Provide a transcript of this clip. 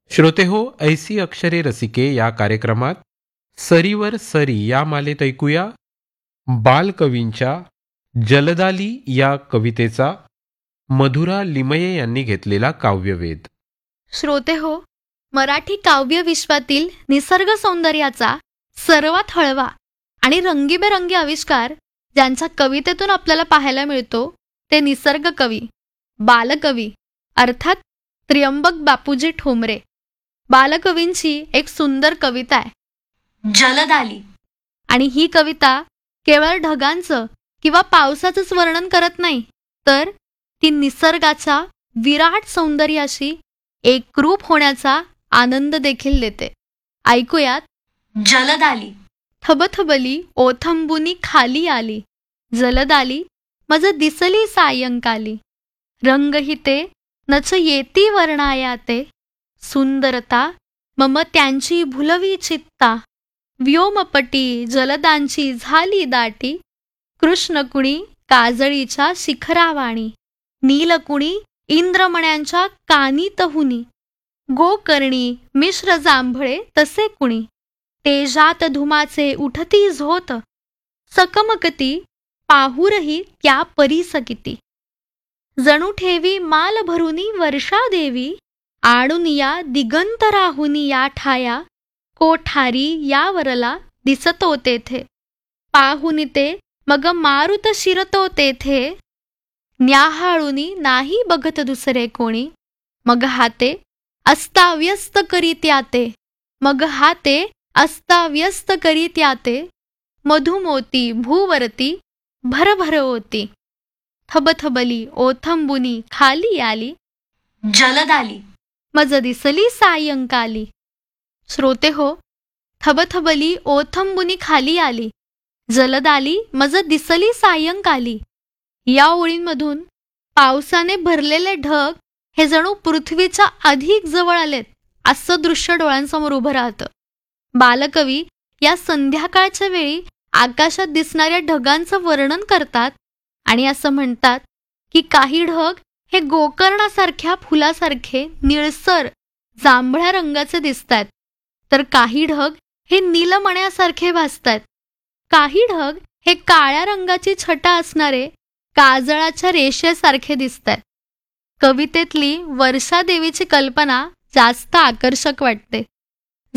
श्रोतेहो, ऐसी अक्षरे रसिके या कार्यक्रमात सरीवर सरी या मालेत ऐकूया बालकवींच्या जलदाली या कवितेचा मधुरा लिमये यांनी घेतलेला काव्यवेध. श्रोते हो, मराठी काव्य विश्वातील निसर्ग सौंदर्याचा सर्वात हळवा आणि रंगीबेरंगी आविष्कार ज्यांच्या कवितेतून आपल्याला पाहायला मिळतो ते निसर्ग कवी, बालकवी अर्थात त्र्यंबक बापूजी ठोंबरे. बालकवींची एक सुंदर कविता आहे जलदाली, आणि ही कविता केवळ ढगांचं किंवा पावसाचंच वर्णन करत नाही, तर ती निसर्गाच्या विराट सौंदर्याशी एकरूप होण्याचा आनंद देखील देते. ऐकूयात. जलदाली. थबथबली ओथंबुनी खाली आली, जलदाली मज दिसली सायंकाली, रंगहिते नच येती वर्णायाते, सुंदरता मम त्यांची भुलवी चित्ता, व्योमपटी जलदांची झाली दाटी, कृष्णकुणी काजळीच्या शिखरावाणी, नीलकुणी इंद्रमण्यांच्या कानी तहुनी, गोकर्णी मिश्र जांभळे तसे कुणी, तेजात धुमाचे उठती झोत, सकमकती पाहुरही त्या परीसकिती, जणू ठेवी माल भरुनी वर्षा देवी, आणून या दिगंत राहुनी या ठाया, कोठारी यावरला दिसतो तेथे, पाहुनी ते मग मारुत शिरतो तेथे, न्याहाळुनी नाही बघत दुसरे कोणी, मग हाते अस्ताव्यस्त करीत्याते, मग हाते अस्ताव्यस्त करीत्याते, मधुमोती भूवरती भरभर होती, थबथबली ओथंबुनी खाली आली, जलदाली मज दिसली सायंकाली. श्रोते हो, थबथबली ओथंबुनी खाली आली, जलदाली मज दिसली सायंकाली या ओळींमधून पावसाने भरलेले ढग हे जणू पृथ्वीच्या अधिक जवळ आलेत असं दृश्य डोळ्यांसमोर उभं राहतं. बालकवी या संध्याकाळच्या वेळी आकाशात दिसणाऱ्या ढगांचं वर्णन करतात आणि असं म्हणतात की काही ढग हे गोकर्णासारख्या फुलासारखे निळसर जांभळ्या रंगाचे दिसतात, तर काही ढग हे नीलमण्यासारखे भासतात, काही ढग हे काळ्या रंगाची छटा असणारे काजळाच्या रेषेसारखे दिसतात. कवितेतली वर्षा देवीची कल्पना जास्त आकर्षक वाटते.